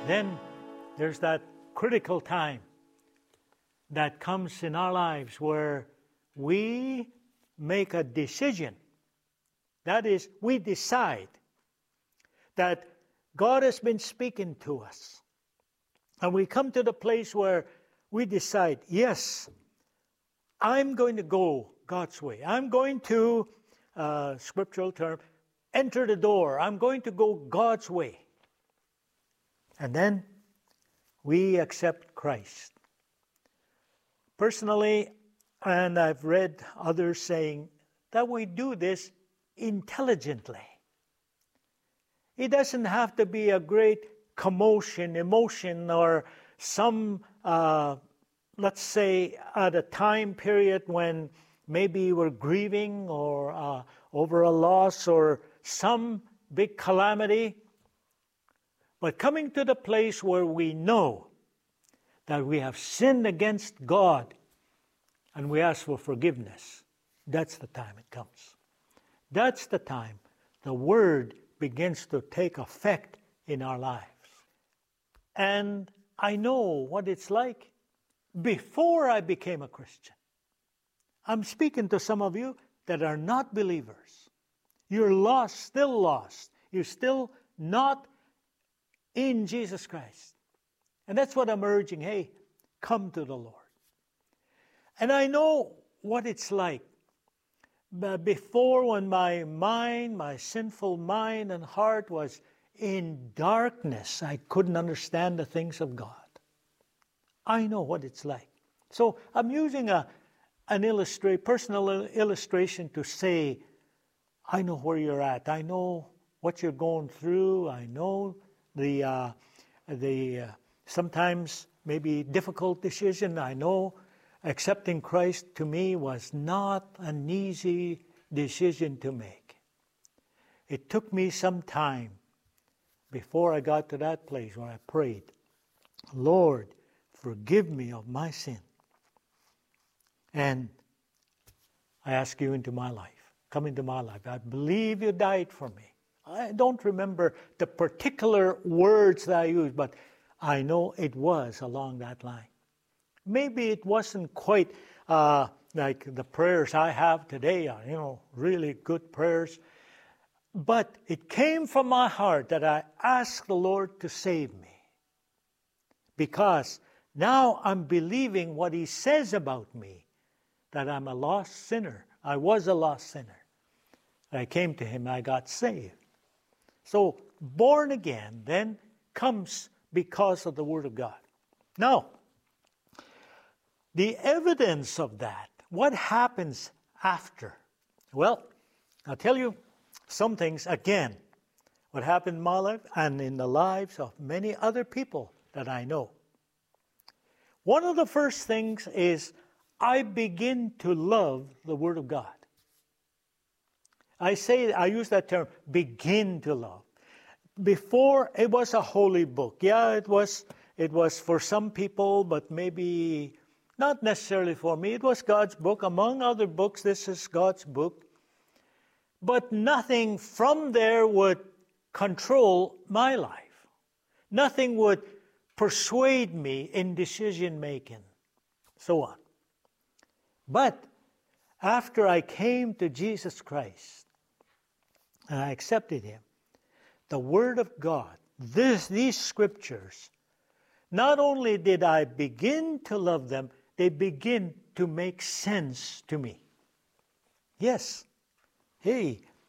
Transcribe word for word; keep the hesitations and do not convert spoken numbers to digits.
Then there's that critical time that comes in our lives where we make a decision. That is, we decide that God has been speaking to us. And we come to the place where we decide, yes, I'm going to go God's way. I'm going to, uh, scriptural term, enter the door. I'm going to go God's way. And then we accept Christ. Personally, and I've read others saying that we do this intelligently. It doesn't have to be a great commotion, emotion, or some, uh, let's say, at a time period when maybe we're grieving or uh, over a loss or some big calamity. But coming to the place where we know that we have sinned against God and we ask for forgiveness, that's the time it comes. That's the time the Word begins to take effect in our lives. And I know what it's like before I became a Christian. I'm speaking to some of you that are not believers. You're lost, still lost. You're still not in Jesus Christ. And that's what I'm urging. Hey, come to the Lord. And I know what it's like. But before, when my mind, my sinful mind and heart was in darkness, I couldn't understand the things of God. I know what it's like. So I'm using a an illustrate, personal illustration to say, I know where you're at. I know what you're going through. I know the uh, the uh, sometimes maybe difficult decision. I know accepting Christ to me was not an easy decision to make. It took me some time before I got to that place where I prayed, Lord, forgive me of my sin. And I ask you into my life. Come into my life. I believe you died for me. I don't remember the particular words that I used, but I know it was along that line. Maybe it wasn't quite uh, like the prayers I have today are, you know, really good prayers. But it came from my heart that I asked the Lord to save me. Because now I'm believing what He says about me, that I'm a lost sinner. I was a lost sinner. I came to Him, I got saved. So, born again then comes because of the Word of God. Now, the evidence of that, what happens after? Well, I'll tell you some things again, what happened in my life and in the lives of many other people that I know. One of the first things is I begin to love the Word of God. I say, I use that term, begin to love. Before, it was a holy book. Yeah, it was, it was for some people, but maybe not necessarily for me. It was God's book. Among other books, this is God's book. But nothing from there would control my life. Nothing would persuade me in decision making, so on. But after I came to Jesus Christ and I accepted Him, the Word of God, this, these scriptures, not only did I begin to love them, they begin to make sense to me. Yes. Hey,